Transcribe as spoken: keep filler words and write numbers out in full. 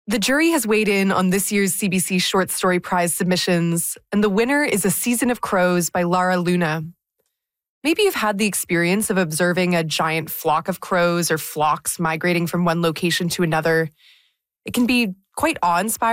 The jury has weighed in on this year's C B C Short Story Prize submissions, and the winner is A Season of Crows by Lara Luna. Maybe you've had the experience of observing a giant flock of crows or flocks migrating from one location to another. It can be quite awe-inspiring.